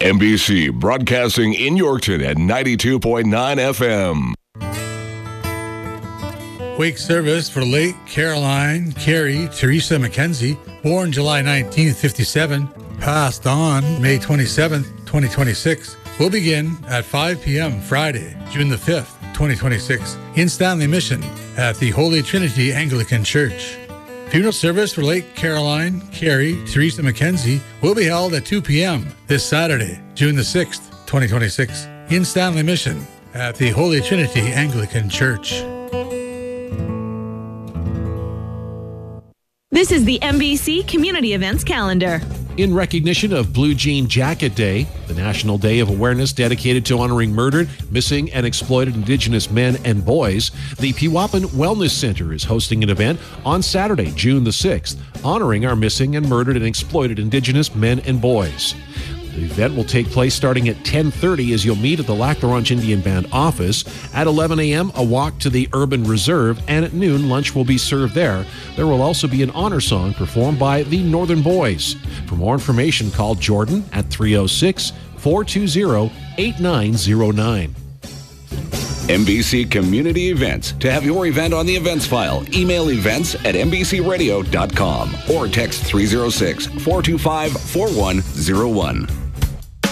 NBC broadcasting in Yorkton at 92.9 FM. Wake service for late Caroline Carey Teresa Mackenzie, born July 19, 57, passed on May 27, 2026, will begin at 5 p.m. Friday, June the 5th, 2026, in Stanley Mission at the Holy Trinity Anglican Church. Funeral service for late Caroline Carey Teresa Mackenzie will be held at 2 p.m. this Saturday, June the 6th, 2026, in Stanley Mission at the Holy Trinity Anglican Church. This is the NBC Community Events Calendar. In recognition of Blue Jean Jacket Day, the National Day of Awareness dedicated to honoring murdered, missing, and exploited Indigenous men and boys, the Peewaupin Wellness Center is hosting an event on Saturday, June the 6th, honoring our missing and murdered and exploited Indigenous men and boys. The event will take place starting at 10:30 as you'll meet at the Lac La Ronge Indian Band office. At 11 a.m., a walk to the Urban Reserve, and at noon, lunch will be served there. There will also be an honor song performed by the Northern Boys. For more information, call Jordan at 306-420-8909. NBC Community Events. To have your event on the events file, email events@nbcradio.com or text 306-425-4101.